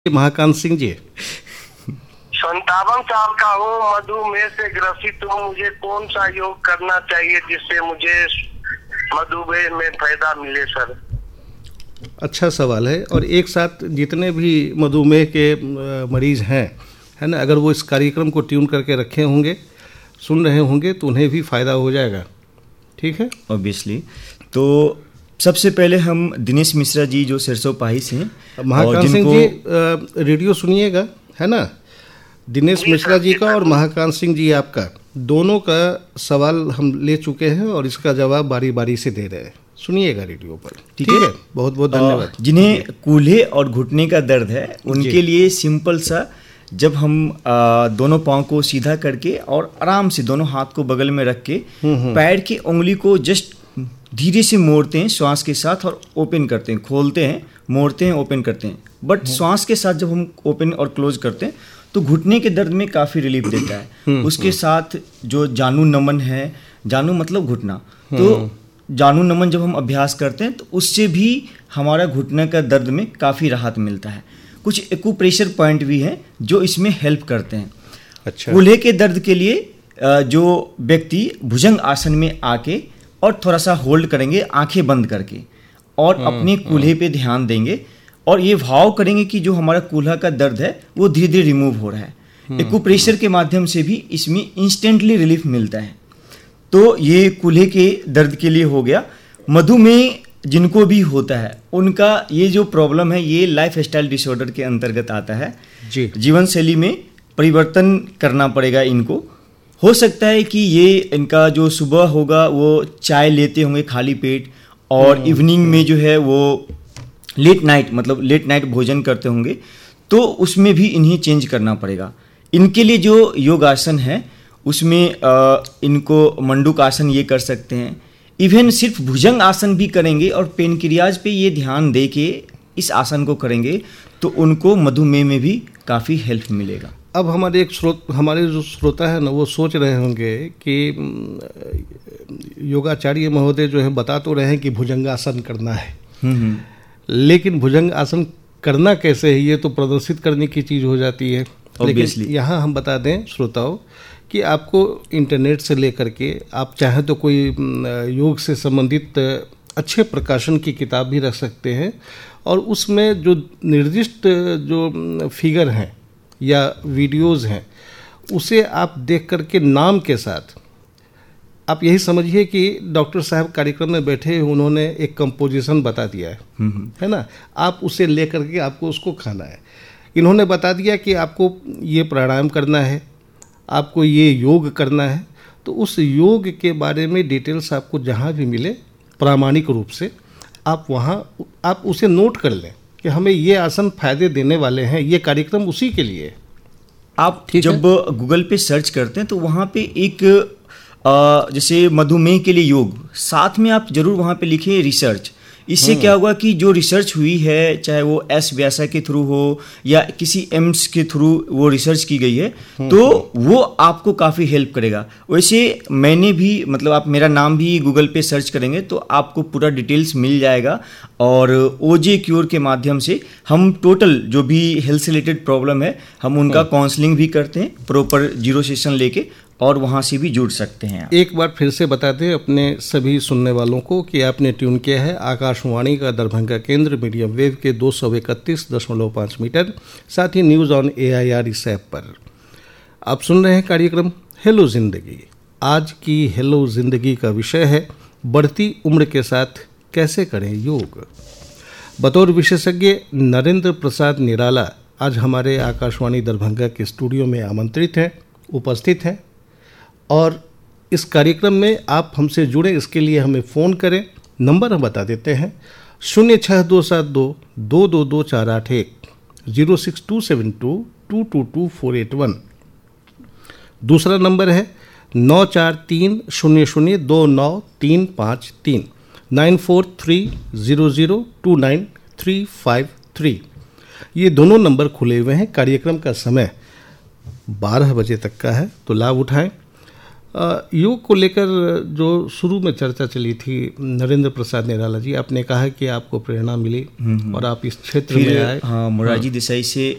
महाकांत सिंह जी। 57 साल का हूँ, मधुमेह से ग्रसित हूँ। मुझे कौन सा योग करना चाहिए जिससे मुझे मधुमेह में फायदा मिले सर? अच्छा सवाल है। और एक साथ जितने भी मधुमेह के मरीज हैं, है ना, अगर वो इस कार्यक्रम को ट्यून करके रखे होंगे, सुन रहे होंगे, तो उन्हें भी फ़ायदा हो जाएगा। ठीक है, ऑब्वियसली। तो सबसे पहले हम दिनेश मिश्रा जी जो सरसोपाही से हैं, महाकांत सिंह जी रेडियो सुनिएगा, है ना। दिनेश मिश्रा जी का और महाकांत सिंह जी आपका दोनों का सवाल हम ले चुके हैं और इसका जवाब बारी बारी से दे रहे हैं। सुनिएगा रेडियो पर। ठीक है, बहुत बहुत धन्यवाद। जिन्हें कूल्हे और घुटने का दर्द है उनके लिए सिंपल सा, जब हम दोनों पाँव को सीधा करके और आराम से दोनों हाथ को बगल में रख के पैर की उंगली को जस्ट धीरे से मोड़ते हैं श्वास के साथ और ओपन करते हैं, खोलते हैं, मोड़ते हैं, ओपन करते हैं। बट श्वास के साथ जब हम ओपन और क्लोज करते हैं तो घुटने के दर्द में काफ़ी रिलीफ देता है। उसके साथ जो जानु नमन है, जानु मतलब घुटना, तो जानु नमन जब हम अभ्यास करते हैं तो उससे भी हमारा घुटने का दर्द में काफ़ी राहत मिलता है। कुछ एक्यूप्रेशर पॉइंट भी हैं जो इसमें हेल्प करते हैं। अच्छा। कूल्हे के दर्द के लिए जो व्यक्ति भुजंग आसन में आके और थोड़ा सा होल्ड करेंगे आंखें बंद करके और अपने कूल्हे पे ध्यान देंगे और ये भाव करेंगे कि जो हमारा कूल्हा का दर्द है वो धीरे धीरे रिमूव हो रहा है। एक्यूप्रेशर के माध्यम से भी इसमें इंस्टेंटली रिलीफ मिलता है। तो ये कूल्हे के दर्द के लिए हो गया। मधुमेह जिनको भी होता है उनका ये जो प्रॉब्लम है ये लाइफ स्टाइल डिसऑर्डर के अंतर्गत आता है जी। जीवन शैली में परिवर्तन करना पड़ेगा इनको। हो सकता है कि ये इनका जो सुबह होगा वो चाय लेते होंगे खाली पेट और इवनिंग में जो है वो लेट नाइट भोजन करते होंगे, तो उसमें भी इन्हें चेंज करना पड़ेगा। इनके लिए जो योगासन है उसमें इनको मंडूक आसन ये कर सकते हैं। इवन सिर्फ भुजंग आसन भी करेंगे और पेनक्रियाज पे ये ध्यान दे के इस आसन को करेंगे तो उनको मधुमेह में भी काफ़ी हेल्प मिलेगा। अब हमारे जो श्रोता है ना, वो सोच रहे होंगे कि योगाचार्य महोदय जो है बता तो रहे हैं कि भुजंगासन करना है, लेकिन भुजंग आसन करना कैसे है ये तो प्रदर्शित करने की चीज़ हो जाती है। लेकिन यहाँ हम बता दें श्रोताओं कि आपको इंटरनेट से लेकर के आप चाहें तो कोई योग से संबंधित अच्छे प्रकाशन की किताब भी रख सकते हैं और उसमें जो निर्दिष्ट जो फिगर हैं या वीडियोज़ हैं उसे आप देख करके नाम के साथ आप यही समझिए कि डॉक्टर साहब कार्यक्रम में बैठे, उन्होंने एक कंपोजिशन बता दिया है ना, आप उसे ले करके आपको उसको खाना है। इन्होंने बता दिया कि आपको ये प्राणायाम करना है, आपको ये योग करना है, तो उस योग के बारे में डिटेल्स आपको जहाँ भी मिले प्रामाणिक रूप से आप वहाँ आप उसे नोट कर लें कि हमें ये आसन फायदे देने वाले हैं, ये कार्यक्रम उसी के लिए। आप जब गूगल पे सर्च करते हैं तो वहाँ पे एक जैसे मधुमेह के लिए योग, साथ में आप जरूर वहाँ पे लिखिए रिसर्च। इससे क्या होगा कि जो रिसर्च हुई है, चाहे वो एस व्यासा के थ्रू हो या किसी एम्स के थ्रू वो रिसर्च की गई है, तो वो आपको काफ़ी हेल्प करेगा। वैसे मैंने भी आप मेरा नाम भी गूगल पे सर्च करेंगे तो आपको पूरा डिटेल्स मिल जाएगा और ओजे क्योर के माध्यम से हम टोटल जो भी हेल्थ से रिलेटेड प्रॉब्लम है हम उनका काउंसलिंग भी करते हैं प्रॉपर 0 सेशन लेके, और वहाँ से भी जुड़ सकते हैं। एक बार फिर से बता दें अपने सभी सुनने वालों को कि आपने ट्यून किया है आकाशवाणी का दरभंगा केंद्र मीडियम वेव के 231.5 मीटर, साथ ही न्यूज़ ऑन AIR इस ऐप पर आप सुन रहे हैं कार्यक्रम हेलो जिंदगी। आज की हेलो जिंदगी का विषय है बढ़ती उम्र के साथ कैसे करें योग। बतौर विशेषज्ञ नरेंद्र प्रसाद निराला आज हमारे आकाशवाणी दरभंगा के स्टूडियो में आमंत्रित हैं, उपस्थित हैं और इस कार्यक्रम में आप हमसे जुड़े इसके लिए हमें फ़ोन करें। नंबर हम बता देते हैं 06272 222 06272 222 दूसरा नंबर है 9430029353 9430029353। ये दोनों नंबर खुले हुए हैं। कार्यक्रम का समय 12 बजे तक का है, तो लाभ उठाएं। योग को लेकर जो शुरू में चर्चा चली थी नरेंद्र प्रसाद निराला जी, आपने कहा कि आपको प्रेरणा मिली और आप इस क्षेत्र में आए। हाँ, मोरारजी देसाई से